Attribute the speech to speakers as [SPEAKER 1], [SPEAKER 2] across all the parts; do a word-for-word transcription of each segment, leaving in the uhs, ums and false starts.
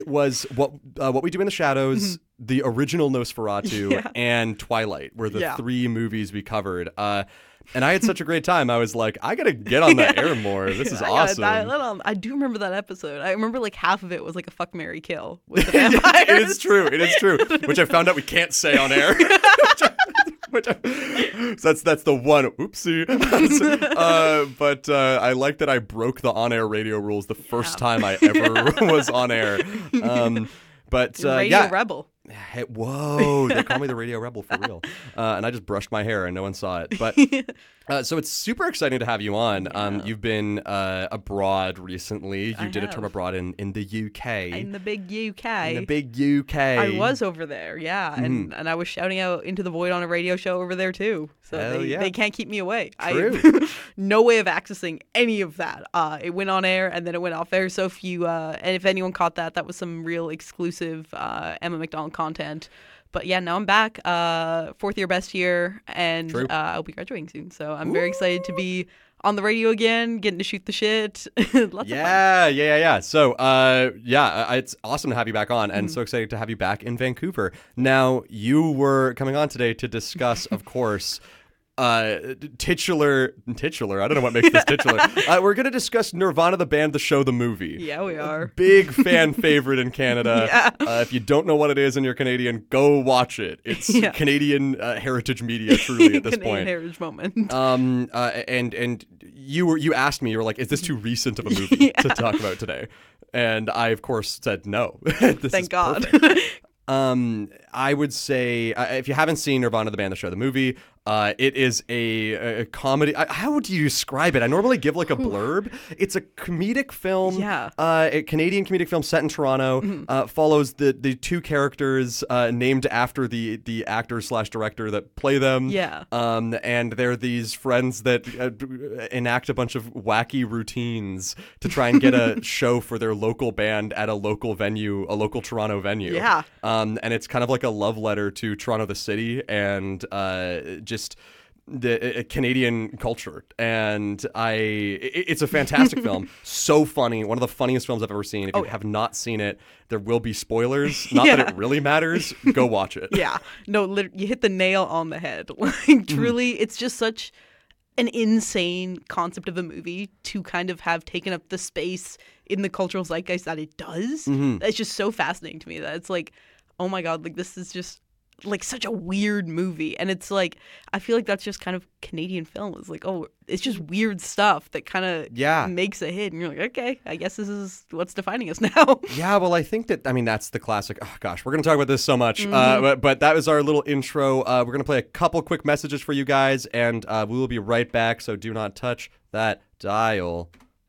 [SPEAKER 1] was what uh, What We Do in the Shadows, the original Nosferatu,
[SPEAKER 2] Yeah.
[SPEAKER 1] and Twilight were the
[SPEAKER 2] Yeah.
[SPEAKER 1] three movies we covered. Uh, and I had such a great time. I was like, I gotta get on that air more. This is
[SPEAKER 2] I gotta
[SPEAKER 1] awesome.
[SPEAKER 2] dial it on. I do remember that episode. I remember like half of it was like a fuck, marry, kill with the vampires.
[SPEAKER 1] It is true. It is true. Which I found out we can't say on air. Which I, so that's that's the one. Oopsie. uh, but uh, I like that I broke the on-air radio rules the first
[SPEAKER 2] Yeah.
[SPEAKER 1] time I ever was on air. Um, but uh,
[SPEAKER 2] Radio
[SPEAKER 1] yeah.
[SPEAKER 2] Rebel.
[SPEAKER 1] Hey, whoa, they call me the Radio Rebel for real. Uh, and I just brushed my hair and no one saw it. But uh, so it's super exciting to have you on. Um,
[SPEAKER 2] Yeah.
[SPEAKER 1] you've been uh, abroad recently. You
[SPEAKER 2] I
[SPEAKER 1] did a term
[SPEAKER 2] have.
[SPEAKER 1] abroad in, in the U K.
[SPEAKER 2] In the big U K.
[SPEAKER 1] In the big U K.
[SPEAKER 2] I was over there, yeah, and and I was shouting out into the void on a radio show over there too. So
[SPEAKER 1] Hell
[SPEAKER 2] they,
[SPEAKER 1] yeah.
[SPEAKER 2] they can't keep me away.
[SPEAKER 1] True.
[SPEAKER 2] I no way of accessing any of that. Uh, it went on air and then it went off air. So if you uh, and if anyone caught that, that was some real exclusive uh, Emma McDonald content. But yeah, now I'm back, uh, fourth year, best year, and
[SPEAKER 1] True.
[SPEAKER 2] uh, I'll be graduating soon. So I'm very excited to be on the radio again, getting to shoot the shit. Lots of fun.
[SPEAKER 1] Yeah, yeah, yeah, yeah. So, uh, yeah, uh, it's awesome to have you back on, and
[SPEAKER 2] Mm-hmm.
[SPEAKER 1] so excited to have you back in Vancouver. Now, you were coming on today to discuss, of course, uh, titular, titular. I don't know what makes this titular. Uh, we're going to discuss Nirvana, the band, the show, the movie.
[SPEAKER 2] Yeah, we are.
[SPEAKER 1] Big fan favorite in Canada.
[SPEAKER 2] Yeah.
[SPEAKER 1] Uh, if you don't know what it is and you're Canadian, go watch it. It's
[SPEAKER 2] Yeah.
[SPEAKER 1] Canadian uh, heritage media, truly, at this
[SPEAKER 2] Canadian
[SPEAKER 1] point.
[SPEAKER 2] Heritage moment.
[SPEAKER 1] Um, uh, and and you were you asked me, you were like, is this too recent of a movie to talk about today? And I, of course, said no. This is
[SPEAKER 2] Thank God.
[SPEAKER 1] perfect. Um, I would say uh, if you haven't seen Nirvana, the band, the show, the movie, uh, it is a, a comedy. I, how would you describe it? I normally give like a blurb. It's a comedic film.
[SPEAKER 2] Yeah.
[SPEAKER 1] Uh, a Canadian comedic film set in Toronto.
[SPEAKER 2] Mm-hmm.
[SPEAKER 1] Uh, follows the the two characters uh, named after the the actor slash director that play them.
[SPEAKER 2] Yeah.
[SPEAKER 1] Um, and they're these friends that uh, enact a bunch of wacky routines to try and get a show for their local band at a local venue, a local Toronto venue.
[SPEAKER 2] Yeah.
[SPEAKER 1] Um, and it's kind of like a love letter to Toronto, the city, and uh, just the uh, Canadian culture. And I, it, it's a fantastic film. So funny. One of the funniest films I've ever seen. If you
[SPEAKER 2] Oh.
[SPEAKER 1] have not seen it, there will be spoilers. Not
[SPEAKER 2] Yeah.
[SPEAKER 1] that it really matters. Go watch it.
[SPEAKER 2] Yeah. No, lit- you hit the nail on the head. Like, truly, it's just such an insane concept of a movie to kind of have taken up the space in the cultural zeitgeist that it does. It's just so fascinating to me that it's like, oh my God, like this is just like such a weird movie. And it's like, I feel like that's just kind of Canadian film. It's like, oh, it's just weird stuff that kind of
[SPEAKER 1] Yeah.
[SPEAKER 2] makes a hit. And you're like, okay, I guess this is what's defining us now.
[SPEAKER 1] Yeah, well, I think that, I mean, that's the classic. Oh, gosh, we're going to talk about this so much. Uh, but, but that was our little intro. Uh, we're going to play a couple quick messages for you guys, and uh, we will be right back. So do not touch that dial.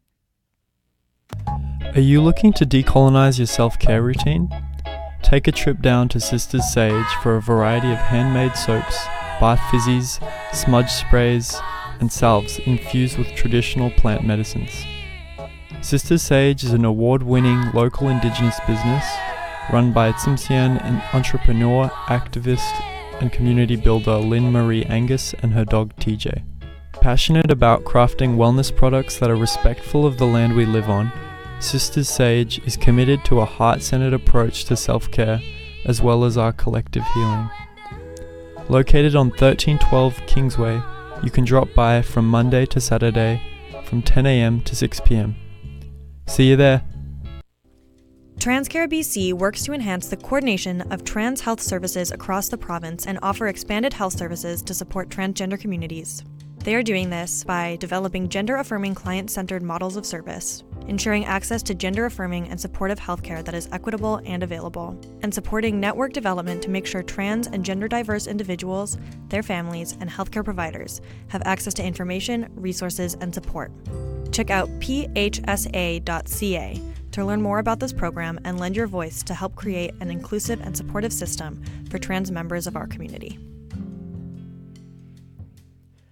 [SPEAKER 3] Are you looking to decolonize your self-care routine? Take a trip down to Sisters Sage for a variety of handmade soaps, bath fizzies, smudge sprays, and salves infused with traditional plant medicines. Sisters Sage is an award-winning local indigenous business run by Tsimshian and entrepreneur, activist, and community builder Lynn Marie Angus and her dog T J. Passionate about crafting wellness products that are respectful of the land we live on, Sisters Sage is committed to a heart-centered approach to self-care as well as our collective healing. Located on thirteen twelve Kingsway, you can drop by from Monday to Saturday from ten a.m. to six p.m. See you there.
[SPEAKER 4] TransCare B C works to enhance the coordination of trans health services across the province and offer expanded health services to support transgender communities. They are doing this by developing gender-affirming client-centered models of service, ensuring access to gender-affirming and supportive healthcare that is equitable and available, and supporting network development to make sure trans and gender-diverse individuals, their families, and healthcare providers have access to information, resources, and support. Check out p h s a dot c a to learn more about this program and lend your voice to help create an inclusive and supportive system for trans members of our community.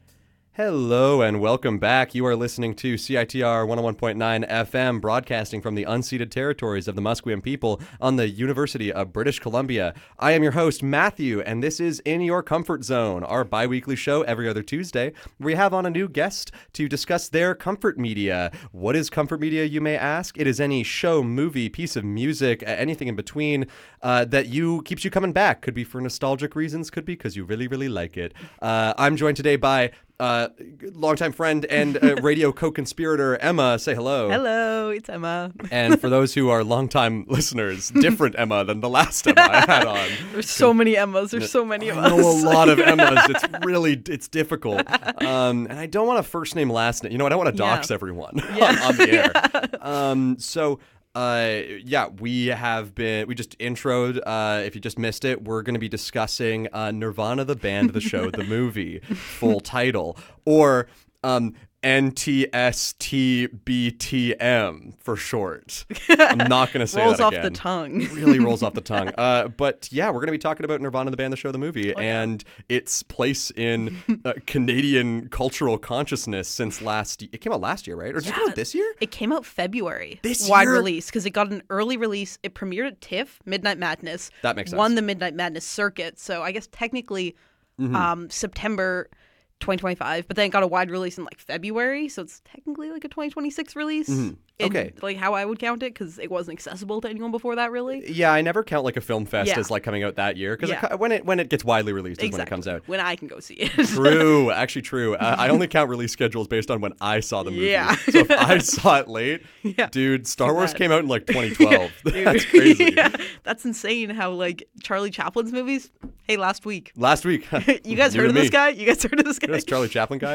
[SPEAKER 1] Hello and welcome back. You are listening to C I T R one oh one point nine F M, broadcasting from the unceded territories of the Musqueam people on the University of British Columbia. I am your host, Matthew, and this is In Your Comfort Zone, our bi-weekly show every other Tuesday, where we have on a new guest to discuss their comfort media. What is comfort media, you may ask? It is any show, movie, piece of music, anything in between uh, that you keeps you coming back. Could be for nostalgic reasons, could be because you really, really like it. Uh, I'm joined today by Uh, longtime friend and uh, radio co-conspirator Emma. Say hello.
[SPEAKER 2] Hello, it's Emma.
[SPEAKER 1] And for those who are longtime listeners, different Emma than the last Emma I had on.
[SPEAKER 2] There's so many Emmas. There's so many of
[SPEAKER 1] I
[SPEAKER 2] us.
[SPEAKER 1] know a lot of Emmas. It's really, it's difficult. Um, and I don't want to first name, last name. You know, I don't want to dox
[SPEAKER 2] Yeah.
[SPEAKER 1] everyone
[SPEAKER 2] Yeah.
[SPEAKER 1] on, on the air. Um, so... Uh, yeah, we have been, we just introed, uh, if you just missed it, we're going to be discussing, uh, Nirvana, the band, the show, the movie, full title, or, um, N T S T B T M for short. I'm not going to say
[SPEAKER 2] rolls
[SPEAKER 1] that
[SPEAKER 2] off
[SPEAKER 1] again.
[SPEAKER 2] the tongue.
[SPEAKER 1] Really rolls off the tongue. Uh, but yeah, we're going to be talking about Nirvana, the band, the show, the movie,
[SPEAKER 2] Oh, yeah.
[SPEAKER 1] and its place in uh, Canadian cultural consciousness since last. It came out last year, right? Or did it come
[SPEAKER 2] Yeah.
[SPEAKER 1] out this year?
[SPEAKER 2] It came out February.
[SPEAKER 1] This
[SPEAKER 2] wide
[SPEAKER 1] year?
[SPEAKER 2] release because it got an early release. It premiered at TIFF, Midnight Madness.
[SPEAKER 1] That makes sense.
[SPEAKER 2] Won the Midnight Madness circuit. So I guess technically
[SPEAKER 1] Mm-hmm.
[SPEAKER 2] um, September twenty twenty-five, but then it got a wide release in like February, so it's technically like a twenty twenty-six release.
[SPEAKER 1] Mhm.
[SPEAKER 2] in,
[SPEAKER 1] Okay.
[SPEAKER 2] like how I would count it because it wasn't accessible to anyone before that, really.
[SPEAKER 1] Yeah, I never count like a film fest
[SPEAKER 2] Yeah.
[SPEAKER 1] as like coming out that year because
[SPEAKER 2] Yeah.
[SPEAKER 1] when it when it gets widely released is
[SPEAKER 2] Exactly.
[SPEAKER 1] when it comes out.
[SPEAKER 2] When I can go see it.
[SPEAKER 1] True, actually true. Uh, I only count release schedules based on when I saw the movie.
[SPEAKER 2] Yeah.
[SPEAKER 1] So if I saw it late,
[SPEAKER 2] Yeah.
[SPEAKER 1] dude, Star
[SPEAKER 2] Too
[SPEAKER 1] Wars
[SPEAKER 2] bad.
[SPEAKER 1] came out in like twenty twelve.
[SPEAKER 2] Dude.
[SPEAKER 1] That's crazy.
[SPEAKER 2] Yeah. That's insane how like Charlie Chaplin's movies. Hey, last week.
[SPEAKER 1] Last week,
[SPEAKER 2] You guys
[SPEAKER 1] You
[SPEAKER 2] heard
[SPEAKER 1] and
[SPEAKER 2] of
[SPEAKER 1] me.
[SPEAKER 2] this guy? You guys heard of this guy?
[SPEAKER 1] This Charlie Chaplin guy.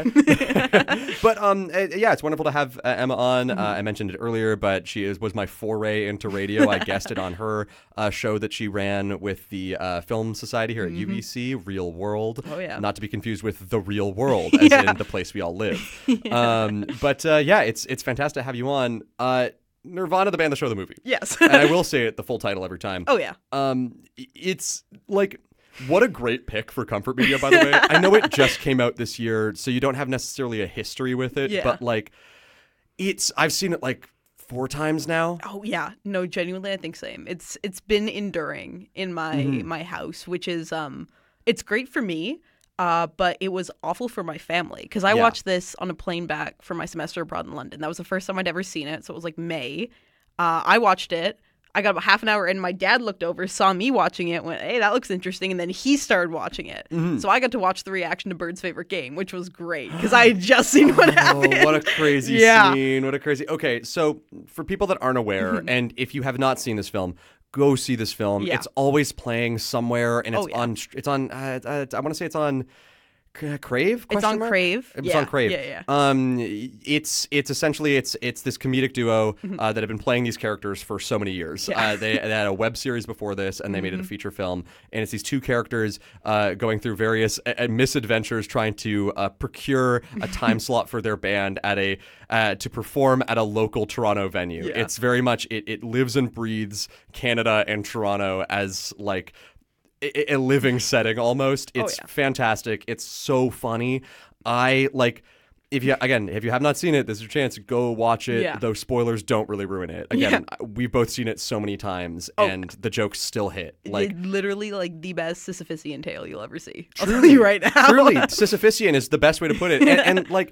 [SPEAKER 1] But um, uh, yeah, it's wonderful to have uh, Emma on. Uh, I mentioned it earlier, but she is was my foray into radio. I guested on her uh, show that she ran with the uh, Film Society here at U B C, Real World.
[SPEAKER 2] Oh, yeah.
[SPEAKER 1] Not to be confused with the Real World, as
[SPEAKER 2] Yeah.
[SPEAKER 1] in the place we all live. Um, but uh, yeah, it's it's fantastic to have you on. Uh, Nirvana, the band, the show, the movie.
[SPEAKER 2] Yes.
[SPEAKER 1] And I will say it the full title every time.
[SPEAKER 2] Oh yeah.
[SPEAKER 1] Um, it's like, what a great pick for comfort media, by the way. I know it just came out this year, so you don't have necessarily a history with it,
[SPEAKER 2] Yeah.
[SPEAKER 1] but like, it's, I've seen it like four times now.
[SPEAKER 2] Oh yeah, no, genuinely, I think same. It's it's been enduring in my
[SPEAKER 1] Mm-hmm.
[SPEAKER 2] my house, which is um, it's great for me, uh, but it was awful for my family because I
[SPEAKER 1] Yeah.
[SPEAKER 2] watched this on a plane back from my semester abroad in London. That was the first time I'd ever seen it, so it was like May. Uh, I watched it. I got about half an hour in. My dad looked over, saw me watching it, went, "Hey, that looks interesting," and then he started watching it.
[SPEAKER 1] Mm-hmm.
[SPEAKER 2] So I got to watch the reaction to Bird's favorite game, which was great because I had just seen what happened.
[SPEAKER 1] Oh, what a crazy
[SPEAKER 2] Yeah.
[SPEAKER 1] scene. What a crazy. Okay, so for people that aren't aware, and if you have not seen this film, go see this film.
[SPEAKER 2] Yeah.
[SPEAKER 1] It's always playing somewhere, and it's
[SPEAKER 2] Oh, yeah.
[SPEAKER 1] on, it's on, uh, uh, I want to say it's on C- Crave?
[SPEAKER 2] It's
[SPEAKER 1] Question
[SPEAKER 2] on
[SPEAKER 1] mark?
[SPEAKER 2] Crave.
[SPEAKER 1] It's
[SPEAKER 2] Yeah,
[SPEAKER 1] on Crave.
[SPEAKER 2] yeah, yeah.
[SPEAKER 1] Um, it's it's essentially it's it's this comedic duo
[SPEAKER 2] Mm-hmm.
[SPEAKER 1] uh, that have been playing these characters for so many years.
[SPEAKER 2] Yeah. Mm-hmm.
[SPEAKER 1] Uh, they, they had a web series before this, and they made it a feature film. And it's these two characters uh, going through various uh, uh, misadventures, trying to uh, procure a time slot for their band at a uh, to perform at a local Toronto venue.
[SPEAKER 2] Yeah.
[SPEAKER 1] It's very much it it lives and breathes Canada and Toronto as like a, a living setting almost. It's
[SPEAKER 2] Oh, yeah.
[SPEAKER 1] fantastic. It's so funny. I like if you again if you have not seen it, this is your chance. Go watch it.
[SPEAKER 2] Yeah.
[SPEAKER 1] Those spoilers don't really ruin it. Again, we've both seen it so many times,
[SPEAKER 2] Oh.
[SPEAKER 1] and the jokes still hit. Like
[SPEAKER 2] It literally like the best Sisyphean tale you'll ever see. I'll tell you right now.
[SPEAKER 1] truly, Sisyphean is the best way to put it. And, and like,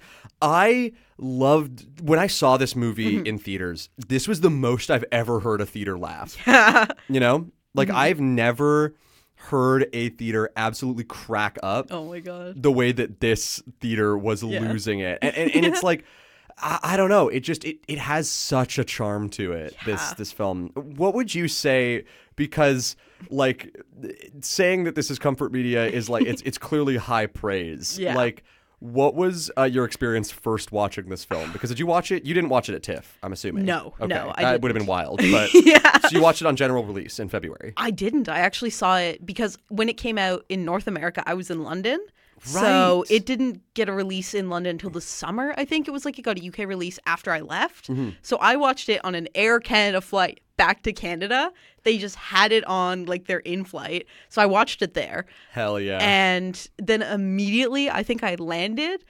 [SPEAKER 1] I loved when I saw this movie
[SPEAKER 2] Mm-hmm.
[SPEAKER 1] in theaters. This was the most I've ever heard a theater laugh. You know, like
[SPEAKER 2] Mm-hmm.
[SPEAKER 1] I've never heard a theater absolutely crack up
[SPEAKER 2] Oh my god.
[SPEAKER 1] the way that this theater was
[SPEAKER 2] Yeah.
[SPEAKER 1] losing it. And, and, and it's like, I, I don't know. It just, it, it has such a charm to it, this,
[SPEAKER 2] Yeah.
[SPEAKER 1] this film. What would you say? Because like saying that this is comfort media is like, it's, it's clearly high praise.
[SPEAKER 2] Yeah.
[SPEAKER 1] Like, what was uh, your experience first watching this film? Because did you watch it? You didn't watch it at TIFF, I'm assuming.
[SPEAKER 2] No,
[SPEAKER 1] okay.
[SPEAKER 2] no, I
[SPEAKER 1] That would have
[SPEAKER 2] didn't.
[SPEAKER 1] been wild. But
[SPEAKER 2] Yeah.
[SPEAKER 1] so you watched it on general release in February.
[SPEAKER 2] I didn't. I actually saw it because when it came out in North America, I was in London. So
[SPEAKER 1] Right.
[SPEAKER 2] it didn't get a release in London until the summer. I think it was like it got a U K release after I left.
[SPEAKER 1] Mm-hmm.
[SPEAKER 2] So I watched it on an Air Canada flight back to Canada. They just had it on like their in-flight. So I watched it there.
[SPEAKER 1] Hell yeah.
[SPEAKER 2] And then immediately, I think I landed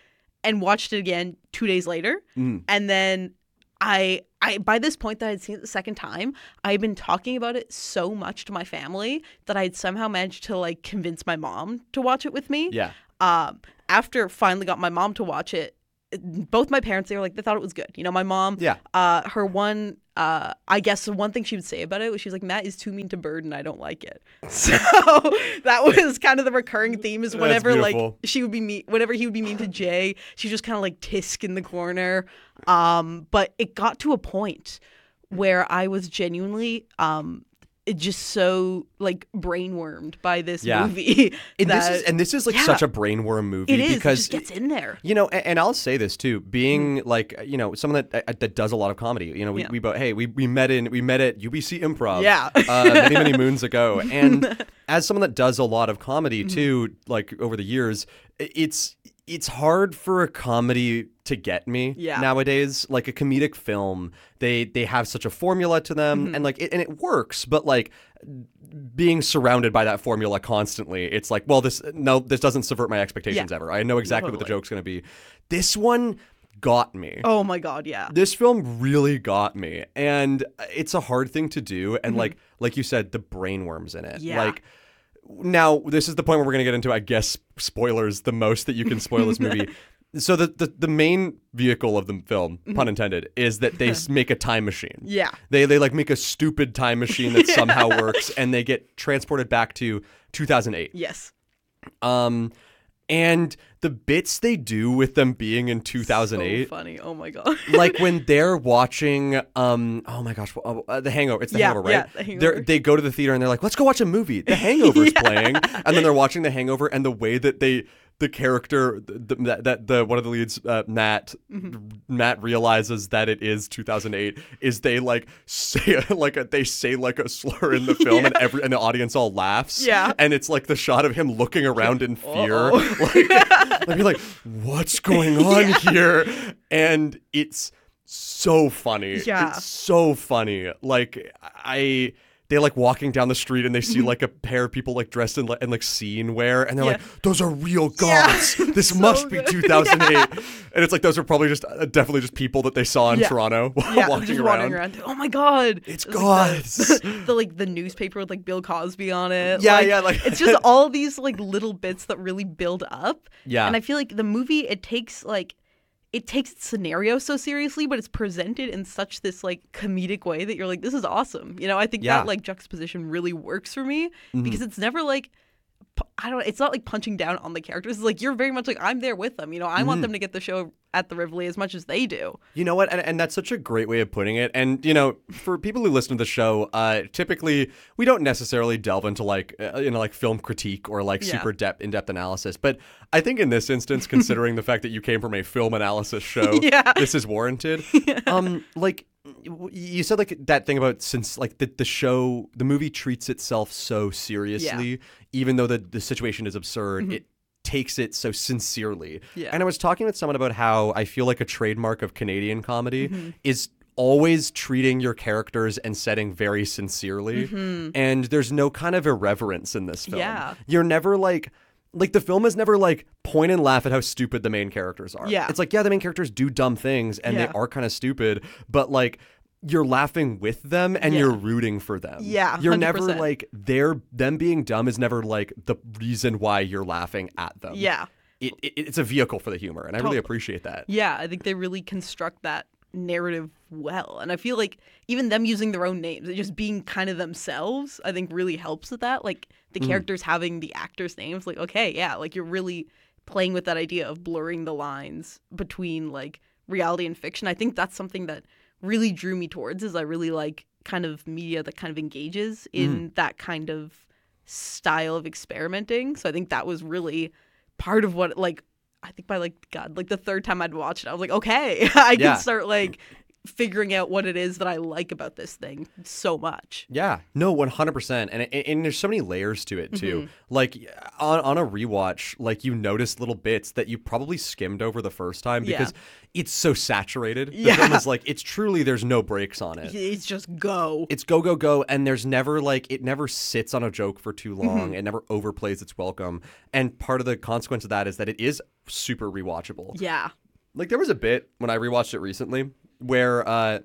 [SPEAKER 2] and watched it again two days later.
[SPEAKER 1] Mm.
[SPEAKER 2] And then I, I by this point that I'd seen it the second time, I had been talking about it so much to my family that I had somehow managed to like convince my mom to watch it with me.
[SPEAKER 1] Yeah.
[SPEAKER 2] Um, after finally got my mom to watch it, both my parents, they were like, they thought it was good. You know, my mom,
[SPEAKER 1] Yeah.
[SPEAKER 2] uh, her one, uh, I guess the one thing she would say about it was she was like, Matt is too mean to Bird and I don't like it. So that was kind of the recurring theme is whenever like
[SPEAKER 1] beautiful.
[SPEAKER 2] she would be mean, whenever he would be mean to Jay, she just kind of like tisk in the corner. Um, but it got to a point where I was genuinely, um, it just so like brainwormed by this
[SPEAKER 1] Yeah.
[SPEAKER 2] movie.
[SPEAKER 1] And
[SPEAKER 2] that,
[SPEAKER 1] this is and this is like
[SPEAKER 2] yeah.
[SPEAKER 1] such a brainworm movie
[SPEAKER 2] it is,
[SPEAKER 1] because
[SPEAKER 2] it just gets in there.
[SPEAKER 1] you know, and, and I'll say this too, being like, you know, someone that uh, that does a lot of comedy. You know, we
[SPEAKER 2] Yeah.
[SPEAKER 1] we both hey we, we met in we met at U B C Improv,
[SPEAKER 2] Yeah.
[SPEAKER 1] uh, many many moons ago, and as someone that does a lot of comedy too, like over the years, i- it's it's hard for a comedy to get me
[SPEAKER 2] Yeah.
[SPEAKER 1] nowadays. Like a comedic film, they they have such a formula to them, and like it, and it works, but like being surrounded by that formula constantly, it's like, well, this no, this doesn't subvert my expectations
[SPEAKER 2] Yeah.
[SPEAKER 1] ever. I know exactly what the
[SPEAKER 2] Totally.
[SPEAKER 1] joke's going to be. This one got me.
[SPEAKER 2] Oh my God, yeah.
[SPEAKER 1] This film really got me, and it's a hard thing to do. And like like you said, the brainworms in it.
[SPEAKER 2] Mm-hmm. Yeah.
[SPEAKER 1] Like now, this is the point where we're going to get into, I guess, spoilers. The most that you can spoil this movie. So the, the the main vehicle of the film, pun intended, is that they s- make a time machine.
[SPEAKER 2] Yeah.
[SPEAKER 1] They they like make a stupid time machine that somehow works, and they get transported back to two thousand eight.
[SPEAKER 2] Yes.
[SPEAKER 1] Um, and the bits they do with them being in two thousand eight,
[SPEAKER 2] So funny. Oh my God.
[SPEAKER 1] like when they're watching, um, oh my gosh, uh, uh, The Hangover. It's The
[SPEAKER 2] Yeah,
[SPEAKER 1] Hangover, right?
[SPEAKER 2] yeah, The Hangover.
[SPEAKER 1] They're, they go to the theater and they're like, let's go watch a movie. The Hangover's playing, and then they're watching The Hangover, and the way that they. The character the, that that the one of the leads, uh, Matt, Matt realizes that it is two thousand eight. Is they like say like a, they say like a slur in the film, and every and the audience all laughs.
[SPEAKER 2] Yeah.
[SPEAKER 1] and it's like the shot of him looking around in fear,
[SPEAKER 2] Uh-oh.
[SPEAKER 1] like, like, you're like, what's going on here? And it's so funny.
[SPEAKER 2] Yeah.
[SPEAKER 1] It's so funny. Like I. They like walking down the street and they see like a pair of people like dressed in, like in like scene wear, and they're
[SPEAKER 2] Yeah.
[SPEAKER 1] like, "Those are real gods. This
[SPEAKER 2] So
[SPEAKER 1] must be
[SPEAKER 2] good.
[SPEAKER 1] two thousand eight." And it's like those are probably just uh, definitely just people that they saw in
[SPEAKER 2] Yeah.
[SPEAKER 1] Toronto while
[SPEAKER 2] Yeah,
[SPEAKER 1] walking
[SPEAKER 2] just
[SPEAKER 1] around.
[SPEAKER 2] wandering around. Oh my God.
[SPEAKER 1] It's
[SPEAKER 2] There's, like,
[SPEAKER 1] gods.
[SPEAKER 2] the, the like the newspaper with like Bill Cosby on it.
[SPEAKER 1] Yeah,
[SPEAKER 2] Like,
[SPEAKER 1] yeah, like-
[SPEAKER 2] it's just all these like little bits that really build up.
[SPEAKER 1] Yeah.
[SPEAKER 2] And I feel like the movie it takes like it takes its scenario so seriously, but it's presented in such this like comedic way that you're like, this is awesome. You know, I think
[SPEAKER 1] Yeah.
[SPEAKER 2] that like juxtaposition really works for me because it's never like pu- I don't it's not like punching down on the characters. It's like you're very much like I'm there with them. You know, I want them to get the show at the Rivoli as much as they do.
[SPEAKER 1] You know what? And, and that's such a great way of putting it. And, you know, for people who listen to the show, uh, typically we don't necessarily delve into like, uh, you know, like film critique or like
[SPEAKER 2] Yeah.
[SPEAKER 1] super depth, in-depth analysis. But I think in this instance, considering the fact that you came from a film analysis show,
[SPEAKER 2] Yeah.
[SPEAKER 1] this is warranted. Um, like w- you said, like that thing about since like the, the show, the movie treats itself so seriously, even though the, the situation is absurd, it takes it so sincerely.
[SPEAKER 2] Yeah.
[SPEAKER 1] And I was talking with someone about how I feel like a trademark of Canadian comedy is always treating your characters and setting very sincerely. And there's no kind of irreverence in this film.
[SPEAKER 2] Yeah.
[SPEAKER 1] You're never like like the film is never like point and laugh at how stupid the main characters are.
[SPEAKER 2] Yeah.
[SPEAKER 1] It's like, yeah, the main characters do dumb things and
[SPEAKER 2] Yeah.
[SPEAKER 1] they are kind of stupid, but like you're laughing with them and
[SPEAKER 2] Yeah.
[SPEAKER 1] you're rooting for them.
[SPEAKER 2] Yeah,
[SPEAKER 1] You're
[SPEAKER 2] one hundred
[SPEAKER 1] never
[SPEAKER 2] percent.
[SPEAKER 1] like they're them being dumb is never like the reason why you're laughing at them.
[SPEAKER 2] Yeah.
[SPEAKER 1] It, it, it's a vehicle for the humor, and I really
[SPEAKER 2] Totally.
[SPEAKER 1] appreciate that.
[SPEAKER 2] Yeah, I think they really construct that narrative well. And I feel like even them using their own names, and just being kind of themselves, I think really helps with that. Like the characters having the actors' names, like, okay, yeah, like you're really playing with that idea of blurring the lines between like reality and fiction. I think that's something that really drew me towards is I really like kind of media that kind of engages in that kind of style of experimenting. So I think that was really part of what like I think by like God, like the third time I'd watched it, I was like, okay, I
[SPEAKER 1] Yeah.
[SPEAKER 2] can start like figuring out what it is that I like about this thing so much.
[SPEAKER 1] Yeah, no, one hundred percent. And, and and there's so many layers to it too.
[SPEAKER 2] Mm-hmm.
[SPEAKER 1] Like on on a rewatch, like you notice little bits that you probably skimmed over the first time because
[SPEAKER 2] Yeah.
[SPEAKER 1] it's so saturated. The
[SPEAKER 2] Yeah.
[SPEAKER 1] film is like, it's truly, there's no breaks on it.
[SPEAKER 2] It's just go.
[SPEAKER 1] It's go, go, go. And there's never like, it never sits on a joke for too long.
[SPEAKER 2] Mm-hmm.
[SPEAKER 1] It never overplays its welcome. And part of the consequence of that is that it is super rewatchable.
[SPEAKER 2] Yeah.
[SPEAKER 1] Like there was a bit when I rewatched it recently where uh,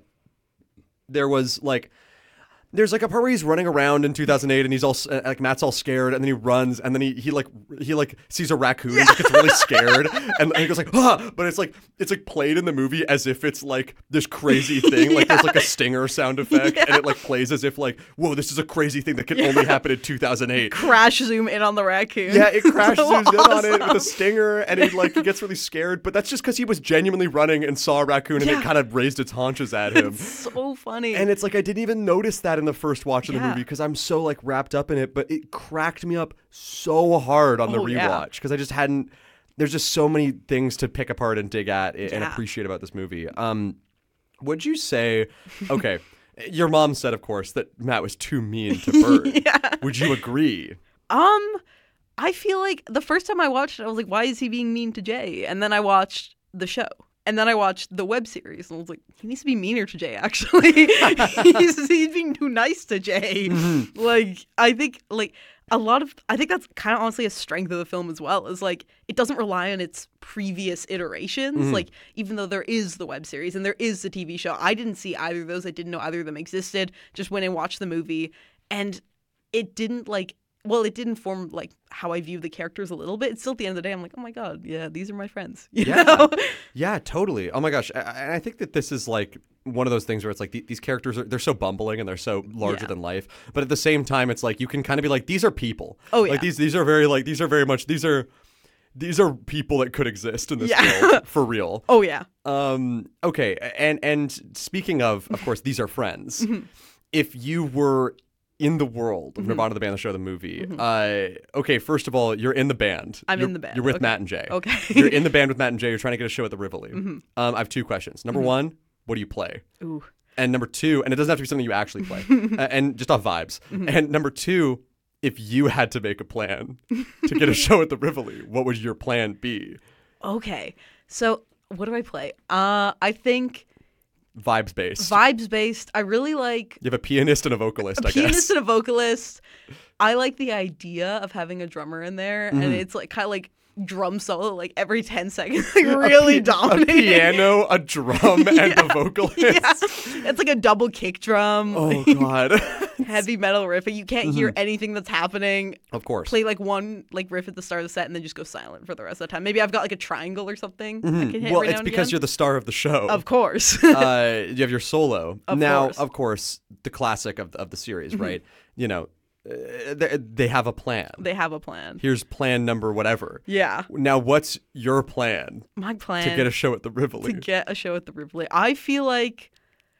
[SPEAKER 1] there was like, there's like a part where he's running around in two thousand eight and he's all uh, like Matt's all scared and then he runs and then he he like he like sees a raccoon and gets really scared and, and he goes like ah, but it's like it's like played in the movie as if it's like this crazy thing, like there's like a stinger sound effect and it like plays as if like, whoa, this is a crazy thing that can only happen in two thousand eight.
[SPEAKER 2] Crash zoom in on the raccoon.
[SPEAKER 1] Yeah, it crash
[SPEAKER 2] So
[SPEAKER 1] zooms in on it with a
[SPEAKER 2] awesome.
[SPEAKER 1] stinger, and he like he gets really scared. But that's just because he was genuinely running and saw a raccoon, and
[SPEAKER 2] Yeah.
[SPEAKER 1] it kind of raised its haunches at him.
[SPEAKER 2] So funny.
[SPEAKER 1] And it's like I didn't even notice that in the first watch of the
[SPEAKER 2] Yeah.
[SPEAKER 1] movie because I'm so like wrapped up in it. But it cracked me up so hard on the
[SPEAKER 2] Oh, yeah.
[SPEAKER 1] rewatch because I just hadn't. There's just so many things to pick apart and dig at and
[SPEAKER 2] Yeah.
[SPEAKER 1] appreciate about this movie. Um, would you say? Okay, your mom said, of course, that Matt was too mean to Bird.
[SPEAKER 2] Yeah.
[SPEAKER 1] Would you agree?
[SPEAKER 2] Um, I feel like the first time I watched it, I was like, why is he being mean to Jay? And then I watched the show. And then I watched the web series, and I was like, he needs to be meaner to Jay, actually. he's, he's being too nice to Jay.
[SPEAKER 1] Mm-hmm.
[SPEAKER 2] Like, I think, like, a lot of, I think that's kind of honestly a strength of the film as well, is like, it doesn't rely on its previous iterations.
[SPEAKER 1] Mm-hmm.
[SPEAKER 2] Like, even though there is the web series and there is the T V show, I didn't see either of those. I didn't know either of them existed. Just went and watched the movie, and it didn't, like, well, it did inform like how I view the characters a little bit. It's still at the end of the day, I'm like, oh my god, yeah, these are my friends. You
[SPEAKER 1] Yeah.
[SPEAKER 2] know?
[SPEAKER 1] Yeah, totally. Oh my gosh. I- And I think that this is like one of those things where it's like the- these characters are they're so bumbling and they're so larger
[SPEAKER 2] Yeah.
[SPEAKER 1] than life. But at the same time, it's like you can kind of be like, these are people.
[SPEAKER 2] Oh, yeah.
[SPEAKER 1] Like these these are very like these are very much these are these are people that could exist in this
[SPEAKER 2] Yeah.
[SPEAKER 1] world for real.
[SPEAKER 2] Oh yeah.
[SPEAKER 1] Um okay. And and speaking of, of course, these are friends. If you were in the world of Nirvana, the band, the show, the movie. Uh, okay, first of all, you're in the band.
[SPEAKER 2] I'm
[SPEAKER 1] You're-
[SPEAKER 2] in the band,
[SPEAKER 1] You're with
[SPEAKER 2] okay.
[SPEAKER 1] Matt and Jay.
[SPEAKER 2] Okay.
[SPEAKER 1] You're in the band with Matt and Jay. You're trying to get a show at the Rivoli. Um, I have two questions. Number one, what do you play?
[SPEAKER 2] Ooh.
[SPEAKER 1] And number two, and it doesn't have to be something you actually play, uh, and just off vibes. And number two, if you had to make a plan to get a show at the Rivoli, what would your plan be?
[SPEAKER 2] Okay. So what do I play? Uh, I think
[SPEAKER 1] Vibes based.
[SPEAKER 2] vibes based. I really like
[SPEAKER 1] You have a pianist and a vocalist, I
[SPEAKER 2] pianist
[SPEAKER 1] guess.
[SPEAKER 2] and a vocalist. I like the idea of having a drummer in there,
[SPEAKER 1] Mm-hmm.
[SPEAKER 2] and it's like kind of like drum solo, like every ten seconds, like really
[SPEAKER 1] a
[SPEAKER 2] dominating.
[SPEAKER 1] piano, a drum, and a vocalist.
[SPEAKER 2] Yeah. It's like a double kick drum,
[SPEAKER 1] Oh God.
[SPEAKER 2] heavy metal riff, and you can't hear anything that's happening.
[SPEAKER 1] Of course.
[SPEAKER 2] Play like one like riff at the start of the set, and then just go silent for the rest of the time. Maybe I've got like a triangle or something. I can hit
[SPEAKER 1] Well,
[SPEAKER 2] every
[SPEAKER 1] it's
[SPEAKER 2] now and
[SPEAKER 1] because
[SPEAKER 2] again.
[SPEAKER 1] you're the star of the show.
[SPEAKER 2] Of course.
[SPEAKER 1] uh, you have your solo.
[SPEAKER 2] Of
[SPEAKER 1] now,
[SPEAKER 2] course.
[SPEAKER 1] of course, the classic of, of the series, right? You know, uh, they, they have a plan.
[SPEAKER 2] They have a plan.
[SPEAKER 1] Here's plan number whatever.
[SPEAKER 2] Yeah.
[SPEAKER 1] Now, what's your plan
[SPEAKER 2] My plan
[SPEAKER 1] to get a show at the
[SPEAKER 2] to
[SPEAKER 1] Rivoli?
[SPEAKER 2] get a show at the Rivoli. I feel like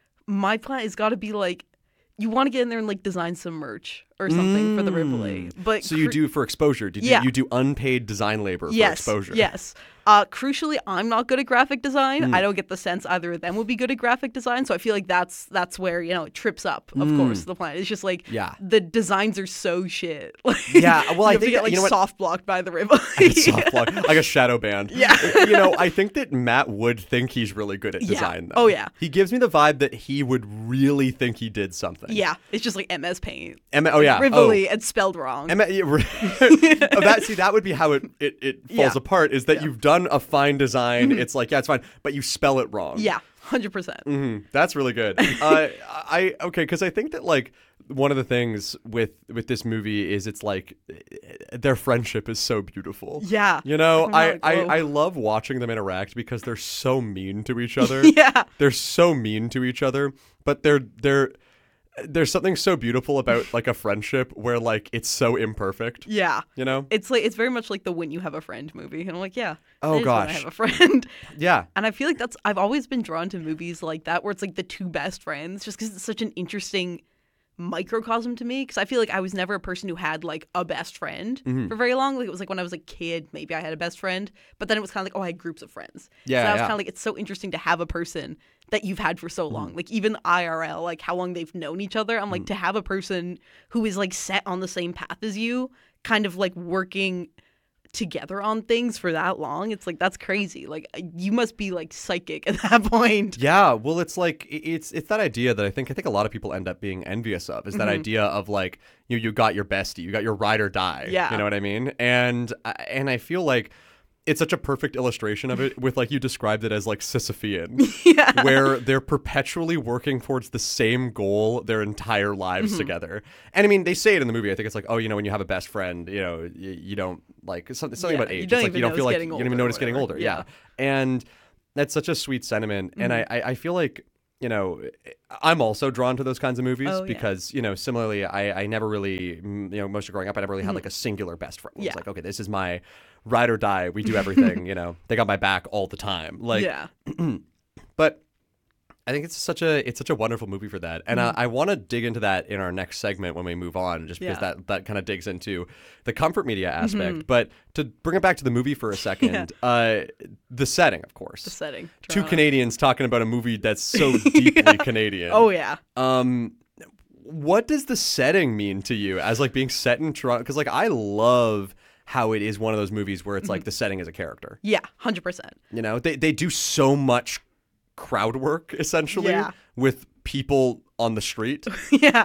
[SPEAKER 2] my plan has got to be like you want to get in there and like design some merch or something for the Rivoli. But
[SPEAKER 1] So you
[SPEAKER 2] cru-
[SPEAKER 1] do for exposure. Did
[SPEAKER 2] Yeah.
[SPEAKER 1] you, you do unpaid design labor for
[SPEAKER 2] yes,
[SPEAKER 1] exposure?
[SPEAKER 2] Yes. Uh, crucially, I'm not good at graphic design.
[SPEAKER 1] Mm.
[SPEAKER 2] I don't get the sense either of them would be good at graphic design. So I feel like that's that's where you know it trips up. Of course, the plan. It's just like
[SPEAKER 1] Mm. Yeah.
[SPEAKER 2] the designs are so shit. Like,
[SPEAKER 1] Yeah, well, I
[SPEAKER 2] you have to
[SPEAKER 1] think
[SPEAKER 2] get
[SPEAKER 1] that-
[SPEAKER 2] like
[SPEAKER 1] you know what-
[SPEAKER 2] soft blocked by the Rivoli.
[SPEAKER 1] Soft block, like a shadow band.
[SPEAKER 2] Yeah.
[SPEAKER 1] You know, I think that Matt would think he's really good at
[SPEAKER 2] Yeah.
[SPEAKER 1] design, though.
[SPEAKER 2] Oh, yeah.
[SPEAKER 1] He gives me the vibe that he would really think he did something.
[SPEAKER 2] Yeah, it's just like M S Paint.
[SPEAKER 1] M- oh, yeah.
[SPEAKER 2] Rivoli,
[SPEAKER 1] Oh.
[SPEAKER 2] it's spelled wrong.
[SPEAKER 1] M- yeah, right. oh, that see that would be how it it, it falls
[SPEAKER 2] Yeah.
[SPEAKER 1] apart is that you've done a fine design. It's like yeah, it's fine, but you spell it wrong.
[SPEAKER 2] yeah, one hundred percent.
[SPEAKER 1] Mhm. That's really good. uh, I okay because I think that like one of the things with with this movie is it's like their friendship is so beautiful.
[SPEAKER 2] Yeah.
[SPEAKER 1] You know,
[SPEAKER 2] I'm
[SPEAKER 1] I,
[SPEAKER 2] like,
[SPEAKER 1] I,
[SPEAKER 2] whoa.
[SPEAKER 1] I love watching them interact because they're so mean to each other.
[SPEAKER 2] Yeah.
[SPEAKER 1] They're so mean to each other, but they're they're there's something so beautiful about like a friendship where like it's so imperfect.
[SPEAKER 2] Yeah.
[SPEAKER 1] You know?
[SPEAKER 2] It's like it's very much like the When You Have a Friend movie. And I'm like, yeah.
[SPEAKER 1] Oh,
[SPEAKER 2] I just wanna
[SPEAKER 1] gosh.
[SPEAKER 2] have a friend.
[SPEAKER 1] Yeah.
[SPEAKER 2] And I feel like that's I've always been drawn to movies like that where it's like the two best friends just because it's such an interesting microcosm to me because I feel like I was never a person who had like a best friend
[SPEAKER 1] Mm-hmm.
[SPEAKER 2] for very long. Like it was like when I was a kid, maybe I had a best friend, but then it was kind of like, oh, I had groups of friends.
[SPEAKER 1] Yeah,
[SPEAKER 2] so I was
[SPEAKER 1] yeah.
[SPEAKER 2] kind of like, it's so interesting to have a person that you've had for so long. Like even I R L, like how long they've known each other. I'm like, to have a person who is like set on the same path as you, kind of like working together on things for that long, it's like that's crazy. Like you must be like psychic at that point.
[SPEAKER 1] Yeah, well, it's like i- it's it's that idea that I think I think a lot of people end up being envious of is that idea of like you you got your bestie, you got your ride or die.
[SPEAKER 2] Yeah.
[SPEAKER 1] You know what I mean? And I- and I feel like it's such a perfect illustration of it with like you described it as like Sisyphean,
[SPEAKER 2] Yeah.
[SPEAKER 1] where they're perpetually working towards the same goal their entire lives together. And I mean, they say it in the movie. I think it's like, oh, you know, when you have a best friend, you know, you, you don't like something, something
[SPEAKER 2] Yeah,
[SPEAKER 1] about
[SPEAKER 2] you
[SPEAKER 1] age.
[SPEAKER 2] don't
[SPEAKER 1] It's like
[SPEAKER 2] even
[SPEAKER 1] you don't
[SPEAKER 2] know
[SPEAKER 1] feel
[SPEAKER 2] it's
[SPEAKER 1] like
[SPEAKER 2] getting
[SPEAKER 1] you don't even
[SPEAKER 2] older or
[SPEAKER 1] notice getting
[SPEAKER 2] whatever.
[SPEAKER 1] older. Yeah. And that's such a sweet sentiment. And I, I I feel like, you know, I'm also drawn to those kinds of movies
[SPEAKER 2] Oh, yeah.
[SPEAKER 1] because, you know, similarly, I, I never really, mm, you know, most of growing up, I never really had like a singular best friend. It was
[SPEAKER 2] Yeah.
[SPEAKER 1] like, okay, this is my ride or die. We do everything, you know, they got my back all the time. Like,
[SPEAKER 2] yeah.
[SPEAKER 1] but I think it's such a it's such a wonderful movie for that, and uh, I want to dig into that in our next segment when we move on, just because
[SPEAKER 2] Yeah.
[SPEAKER 1] that that kind of digs into the comfort media aspect. But to bring it back to the movie for a second, uh, the setting, of course,
[SPEAKER 2] The setting.
[SPEAKER 1] two
[SPEAKER 2] Toronto.
[SPEAKER 1] Canadians talking about a movie that's so deeply Canadian.
[SPEAKER 2] Oh yeah.
[SPEAKER 1] Um, what does the setting mean to you as like being set in Toronto? Because like I love how it is one of those movies where it's like the setting is a character.
[SPEAKER 2] Yeah. Hundred percent.
[SPEAKER 1] You know, they they do so much crowd work essentially
[SPEAKER 2] Yeah.
[SPEAKER 1] with people on the street,
[SPEAKER 2] Yeah.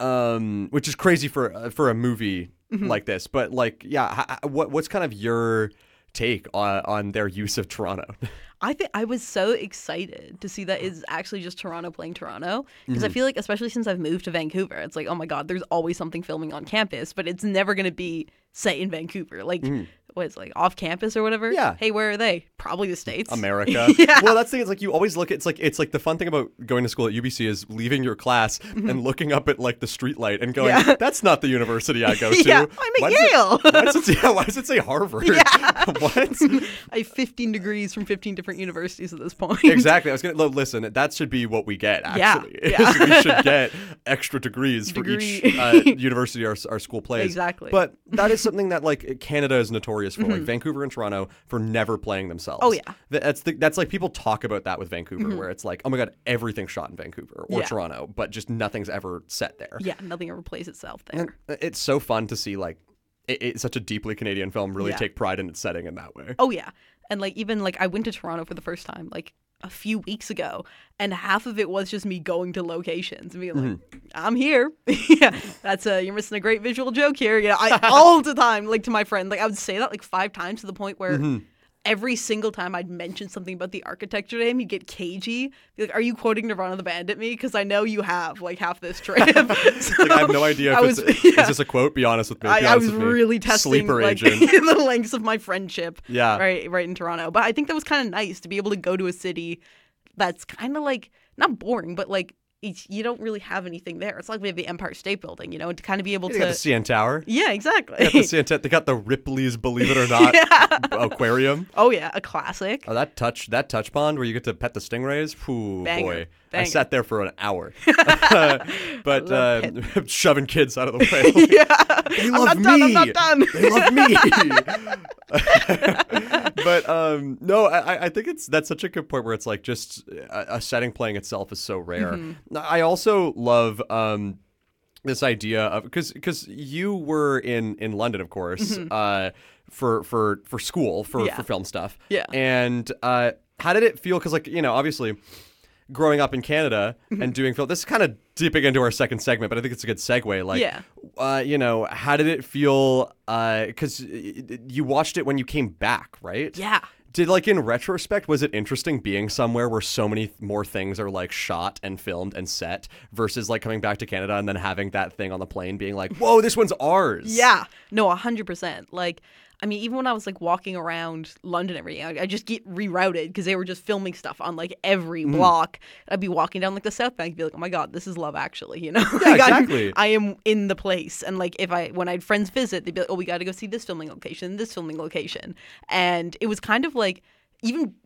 [SPEAKER 1] um, which is crazy for uh, for a movie
[SPEAKER 2] Mm-hmm.
[SPEAKER 1] like this. But like, yeah, h- h- what what's kind of your take on on their use of Toronto?
[SPEAKER 2] I think I was so excited to see that it's actually just Toronto playing Toronto because I feel like, especially since I've moved to Vancouver, it's like, oh my God, there's always something filming on campus, but it's never going to be set in Vancouver. Like, what is it, like off campus or whatever?
[SPEAKER 1] Yeah.
[SPEAKER 2] Hey, where are they? Probably the States.
[SPEAKER 1] America.
[SPEAKER 2] Yeah.
[SPEAKER 1] Well, that's the thing. It's like you always look. It's like it's like the fun thing about going to school at U B C is leaving your class and looking up at like the street light and going,
[SPEAKER 2] Yeah.
[SPEAKER 1] "That's not the university I go to."
[SPEAKER 2] Yeah, I'm at
[SPEAKER 1] Why does it-
[SPEAKER 2] Yale.
[SPEAKER 1] why does it say, yeah, why does it say Harvard?
[SPEAKER 2] Yeah.
[SPEAKER 1] What?
[SPEAKER 2] I have fifteen degrees from fifteen different universities at this point.
[SPEAKER 1] Exactly. I was gonna lo- listen. That should be what we get.
[SPEAKER 2] Yeah,
[SPEAKER 1] Actually,
[SPEAKER 2] yeah.
[SPEAKER 1] is we should get extra degrees for
[SPEAKER 2] Degree.
[SPEAKER 1] each uh, university our, our school plays.
[SPEAKER 2] Exactly.
[SPEAKER 1] But that is something that like Canada is notorious for, like Vancouver and Toronto, for never playing themselves.
[SPEAKER 2] Oh, yeah.
[SPEAKER 1] Th- that's the, that's like people talk about that with Vancouver, where it's like, oh my god, everything's shot in Vancouver or
[SPEAKER 2] Yeah.
[SPEAKER 1] Toronto, but just nothing's ever set there.
[SPEAKER 2] Yeah, nothing ever plays itself there.
[SPEAKER 1] And it's so fun to see like it, it's such a deeply Canadian film really
[SPEAKER 2] Yeah.
[SPEAKER 1] take pride in its setting in that way.
[SPEAKER 2] Oh yeah. And like even like I went to Toronto for the first time like a few weeks ago and half of it was just me going to locations and being like, I'm here. Yeah. That's a you're missing a great visual joke here. Yeah. I all the time, like to my friend. Like I would say that like five times to the point where every single time I'd mention something about the architecture to him, he'd get cagey. Be like, are you quoting Nirvana the Band at me? Because I know you have like half this trip. So
[SPEAKER 1] Like, I have no idea if
[SPEAKER 2] I
[SPEAKER 1] it's
[SPEAKER 2] was-
[SPEAKER 1] a,
[SPEAKER 2] yeah.
[SPEAKER 1] is this a quote? Be honest with me. Be
[SPEAKER 2] I, I
[SPEAKER 1] honest
[SPEAKER 2] was
[SPEAKER 1] with me.
[SPEAKER 2] really testing
[SPEAKER 1] Sleeper
[SPEAKER 2] like
[SPEAKER 1] agent.
[SPEAKER 2] the lengths of my friendship.
[SPEAKER 1] Yeah.
[SPEAKER 2] Right, right in Toronto. But I think that was kind of nice to be able to go to a city that's kind of like not boring, but like it's, you don't really have anything there. It's like we have the Empire State Building, you know, and to kind of be able
[SPEAKER 1] They got the
[SPEAKER 2] to.
[SPEAKER 1] C N Tower.
[SPEAKER 2] Yeah, exactly.
[SPEAKER 1] They got the C N Tower. They got the Ripley's Believe It or Not aquarium.
[SPEAKER 2] Oh yeah, a classic.
[SPEAKER 1] Oh, that touch that touch pond where you get to pet the stingrays. Ooh,
[SPEAKER 2] Banger.
[SPEAKER 1] boy, I
[SPEAKER 2] Banger.
[SPEAKER 1] sat there for an hour, but
[SPEAKER 2] love
[SPEAKER 1] uh, shoving kids out of the way.
[SPEAKER 2] Yeah,
[SPEAKER 1] They
[SPEAKER 2] I'm
[SPEAKER 1] love
[SPEAKER 2] not done. I'm
[SPEAKER 1] me.
[SPEAKER 2] not done.
[SPEAKER 1] They love me. But um, no, I, I think it's that's such a good point where it's like just a, a setting playing itself is so rare.
[SPEAKER 2] Mm-hmm.
[SPEAKER 1] I also love um, this idea of because because you were in in London, of course, uh, for for for school for
[SPEAKER 2] Mm-hmm. Yeah.
[SPEAKER 1] for film stuff.
[SPEAKER 2] Yeah.
[SPEAKER 1] And uh, how did it feel? Because like you know, obviously. Growing up in Canada
[SPEAKER 2] Mm-hmm.
[SPEAKER 1] and doing film, this is kind of dipping into our second segment, but I think it's a good segue. Like,
[SPEAKER 2] Yeah.
[SPEAKER 1] uh, you know, how did it feel? Because you watched it when you came back, right?
[SPEAKER 2] Yeah.
[SPEAKER 1] Did like in retrospect, was it interesting being somewhere where so many th- more things are like shot and filmed and set versus like coming back to Canada and then having that thing on the plane being like, whoa, this one's ours.
[SPEAKER 2] Yeah. No, a hundred percent. Like, I mean, even when I was like walking around London and everything, I, I just get rerouted because they were just filming stuff on like every
[SPEAKER 1] Mm.
[SPEAKER 2] block. I'd be walking down like the South Bank, and be like, oh my God, this is Love Actually, you know?
[SPEAKER 1] Yeah,
[SPEAKER 2] Like, I'm-
[SPEAKER 1] exactly.
[SPEAKER 2] I am in the place. And like, if I, when I had friends visit, they'd be like, oh, we got to go see this filming location, this filming location. And it was kind of like, even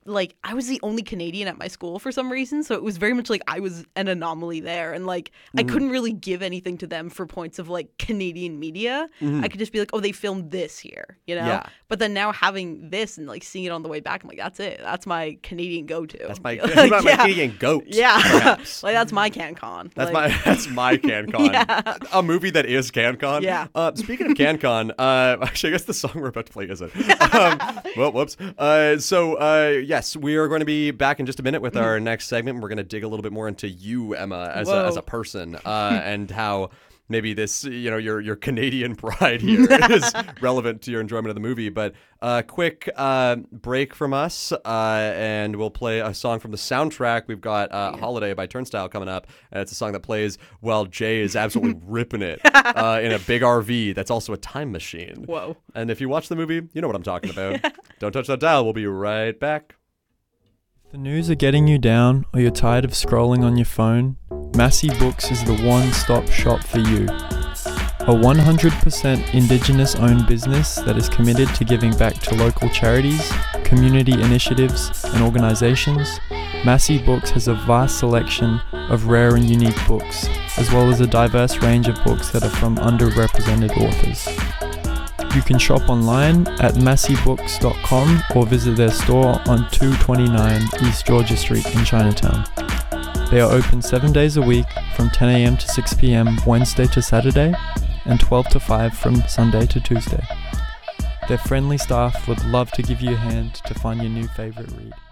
[SPEAKER 2] like I was the only Canadian at my school for some reason, so it was very much like I was an anomaly there, and like mm-hmm. I couldn't really give anything to them for points of like Canadian media. Mm-hmm. I could just be like, oh, they filmed this here, you know. Yeah. But then now having this and like seeing it on the way back, I'm like, that's it. That's my Canadian go-to.
[SPEAKER 1] That's my,
[SPEAKER 2] like,
[SPEAKER 1] that's my
[SPEAKER 2] yeah.
[SPEAKER 1] Canadian goat.
[SPEAKER 2] Yeah, like that's my CanCon.
[SPEAKER 1] That's
[SPEAKER 2] like,
[SPEAKER 1] my that's my CanCon. Yeah. A movie that is CanCon.
[SPEAKER 2] Yeah.
[SPEAKER 1] Uh, speaking of CanCon, uh, actually, I guess the song we're about to play isn't. Um, well, whoops. Uh, so uh, yes, we are going to be back in just a minute with our next segment. We're going to dig a little bit more into you, Emma, as a, as a person, uh, and how maybe this, you know, your your Canadian pride here is relevant to your enjoyment of the movie. But a uh, quick uh, break from us, uh, and we'll play a song from the soundtrack. We've got uh, Holiday by Turnstile coming up, and it's a song that plays while Jay is absolutely ripping it uh, in a big R V that's also a time machine.
[SPEAKER 2] Whoa.
[SPEAKER 1] And if you watch the movie, you know what I'm talking about. Don't touch that dial. We'll be right back.
[SPEAKER 3] The news are getting you down, or you're tired of scrolling on your phone, Massey Books is the one-stop shop for you. A one hundred percent Indigenous-owned business that is committed to giving back to local charities, community initiatives, and organizations, Massey Books has a vast selection of rare and unique books, as well as a diverse range of books that are from underrepresented authors. You can shop online at massey books dot com or visit their store on two twenty-nine East Georgia Street in Chinatown. They are open seven days a week from ten a.m. to six p.m. Wednesday to Saturday and twelve to five from Sunday to Tuesday. Their friendly staff would love to give you a hand to find your new favorite read.